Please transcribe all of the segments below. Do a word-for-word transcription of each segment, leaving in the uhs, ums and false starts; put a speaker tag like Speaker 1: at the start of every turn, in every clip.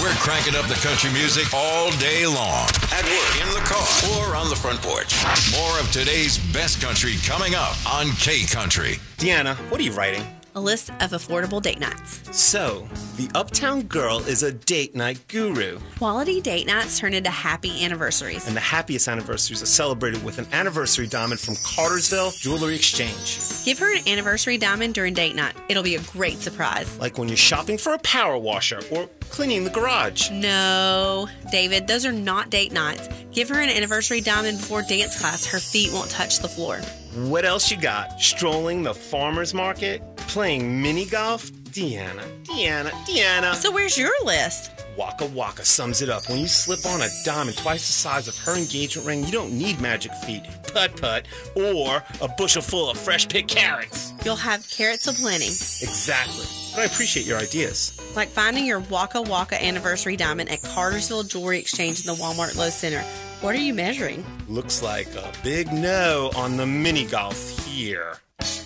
Speaker 1: We're cranking up the country music all day long. At work, in the car, or on the front porch. More of today's best country coming up on K-Country.
Speaker 2: Deanna, what are you writing?
Speaker 3: A list of affordable date nights.
Speaker 2: So, the Uptown Girl is a date night guru.
Speaker 3: Quality date nights turn into happy anniversaries.
Speaker 2: And the happiest anniversaries are celebrated with an anniversary diamond from Cartersville Jewelry Exchange.
Speaker 3: Give her an anniversary diamond during date night. It'll be a great surprise.
Speaker 2: Like when you're shopping for a power washer or cleaning the garage.
Speaker 3: No, David, those are not date nights. Give her an anniversary diamond before dance class. Her feet won't touch the floor.
Speaker 2: What else you got? Strolling the farmer's market? Playing mini golf? Deanna, Deanna, Deanna.
Speaker 3: So where's your list?
Speaker 2: Waka Waka sums it up. When you slip on a diamond twice the size of her engagement ring, you don't need magic feet, putt-putt, or a bushel full of fresh-picked carrots.
Speaker 3: You'll have carrots aplenty.
Speaker 2: Exactly. But I appreciate your ideas.
Speaker 3: Like finding your Waka Waka anniversary diamond at Cartersville Jewelry Exchange in the Walmart Low Center. What are you measuring?
Speaker 2: Looks like a big no on the mini golf here.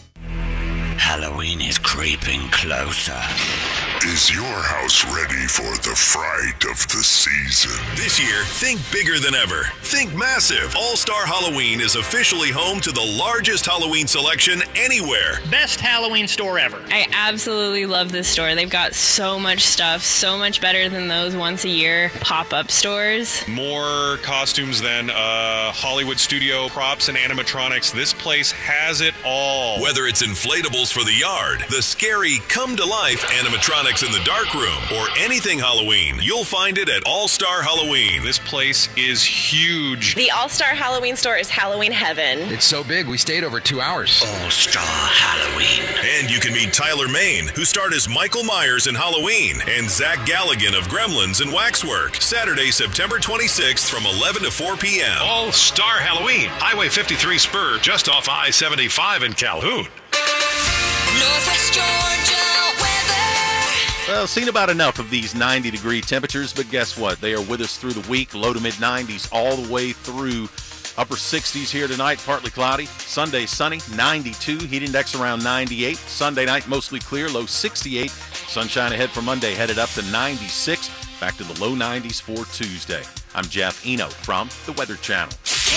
Speaker 4: Halloween is creeping closer.
Speaker 5: Is your house ready for the fright of the season?
Speaker 6: This year, think bigger than ever. Think massive. All-Star Halloween is officially home to the largest Halloween selection anywhere.
Speaker 7: Best Halloween store ever.
Speaker 8: I absolutely love this store. They've got so much stuff, so much better than those once a year pop-up stores.
Speaker 9: More costumes than uh, Hollywood studio props and animatronics. This place has it all.
Speaker 6: Whether it's inflatables for the yard, the scary come-to-life animatronics in the dark room, or anything Halloween, you'll find it at All-Star Halloween.
Speaker 9: This place is huge.
Speaker 10: The All-Star Halloween store is Halloween heaven.
Speaker 11: It's so big, we stayed over two hours.
Speaker 4: All-Star Halloween.
Speaker 6: And you can meet Tyler Main, who starred as Michael Myers in Halloween, and Zach Galligan of Gremlins and Waxwork. Saturday, September twenty-sixth from eleven to four p.m.
Speaker 12: All-Star Halloween, Highway fifty-three Spur, just off I seventy-five in Calhoun.
Speaker 13: Northwest Georgia weather.
Speaker 14: Well, seen about enough of these ninety degree temperatures, but guess what? They are with us through the week, low to mid nineties all the way through upper sixties here tonight, partly cloudy. Sunday sunny, ninety-two, heat index around ninety-eight. Sunday night mostly clear, low sixty-eight. Sunshine ahead for Monday, headed up to ninety-six. Back to the low nineties for Tuesday. I'm Jeff Eno from the Weather Channel.